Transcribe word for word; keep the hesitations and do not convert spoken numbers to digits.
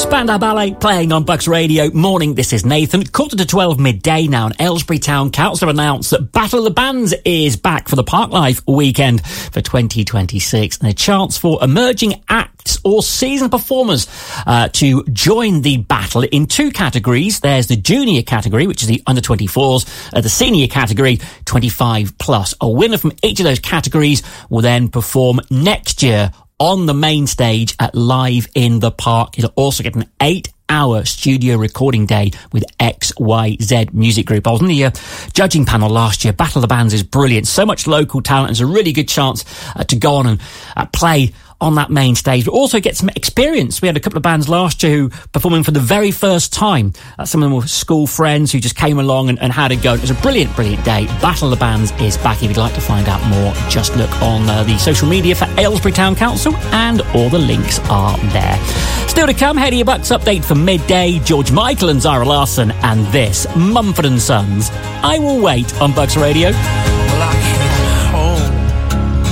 Spandau Ballet playing on Bucks Radio. Morning, this is Nathan. Quarter to twelve midday now, and Aylesbury Town Council announced that Battle of the Bands is back for the Parklife weekend for twenty twenty-six, and a chance for emerging acts or seasoned performers uh, to join the battle in two categories. There's the junior category, which is the under twenty-fours, uh, the senior category, twenty-five plus. A winner from each of those categories will then perform next year on the main stage at Live in the Park. You'll also get an eight-hour studio recording day with X Y Z Music Group. I was on the uh, judging panel last year. Battle of the Bands is brilliant. So much local talent. It's a really good chance uh, to go on and uh, play on that main stage, but also get some experience. We had a couple of bands last year who performing for the very first time. Uh, some of them were school friends who just came along and, and had a go. It was a brilliant, brilliant day. Battle of the Bands is back. If you'd like to find out more, just look on uh, the social media for Aylesbury Town Council, and all the links are there. Still to come, Head of Your Bucks update for midday. George Michael and Zara Larsson, and this, Mumford and Sons. I Will Wait on Bucks Radio.